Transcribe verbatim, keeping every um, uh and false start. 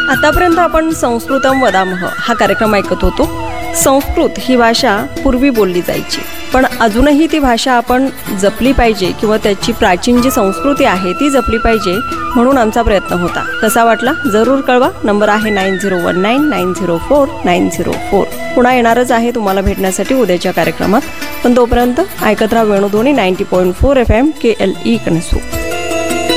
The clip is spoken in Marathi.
आतापर्यंत आपण संस्कृतम वदामः हा कार्यक्रम ऐकत होतो. संस्कृत ही भाषा पूर्वी बोलली जायची, पण अजूनही ती भाषा आपण जपली पाहिजे किंवा त्याची प्राचीन जी संस्कृती आहे ती जपली पाहिजे म्हणून आमचा प्रयत्न होता. कसा वाटला जरूर कळवा. नंबर आहे nine zero one nine nine zero four nine zero four. पुन्हा येणारच आहे तुम्हाला भेटण्यासाठी उद्याच्या कार्यक्रमात, पण तोपर्यंत ऐकत राहा Venudhwani ninety point four F M के एल ई कणसू.